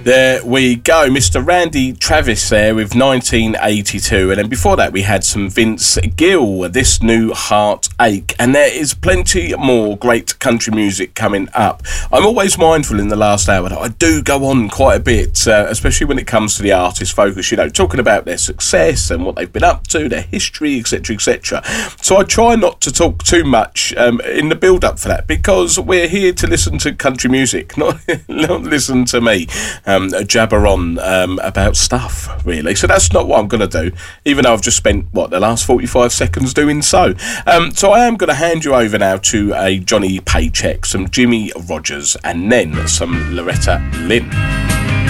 There we go, Mr. Randy Travis there with 1982, and then before that we had some Vince Gill, This New Heartache, and there is plenty more great country music coming up. I'm always mindful in the last hour that I do go on quite a bit, especially when it comes to the artist focus, you know, talking about their success and what they've been up to, their history, etc, etc. So I try not to talk too much in the build up for that, because we're here to listen to country music, not listen to me jabber on about stuff, really. So that's not what I'm going to do, even though I've just spent, the last 45 seconds doing so. So I am going to hand you over now to a Johnny Paycheck, some Jimmy Rogers, and then some Loretta Lynn.